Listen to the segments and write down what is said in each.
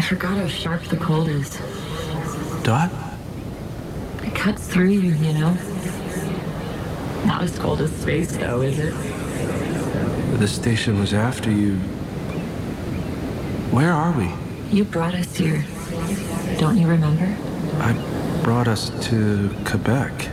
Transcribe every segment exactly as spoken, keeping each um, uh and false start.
forgot how sharp the cold is. Dot? It cuts through you, you know? Not as cold as space, though, is it? The station was after you. Where are we? You brought us here. Don't you remember? I brought us to Quebec.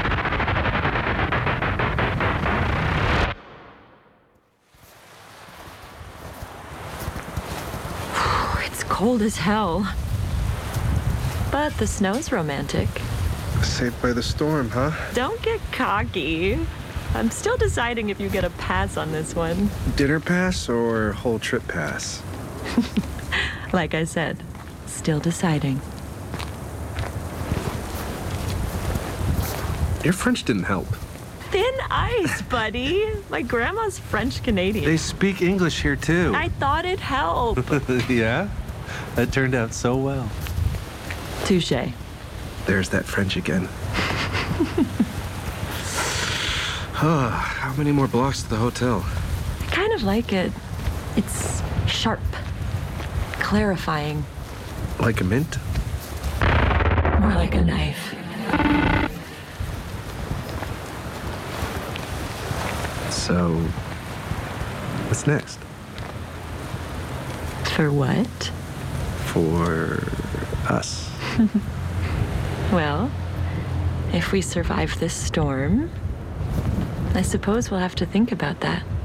It's cold as hell. But the snow's romantic. Saved by the storm, huh? Don't get cocky. I'm still deciding if you get a pass on this one. Dinner pass or whole trip pass? Like I said, still deciding. Your French didn't help. Thin ice, buddy. My grandma's French-Canadian. They speak English here, too. I thought it'd help. Yeah? That turned out so well. Touché. There's that French again. Huh, how many more blocks to the hotel? I kind of like it. It's sharp, clarifying. Like a mint? More like a knife. So, what's next? For what? For us. Well, if we survive this storm, I suppose we'll have to think about that.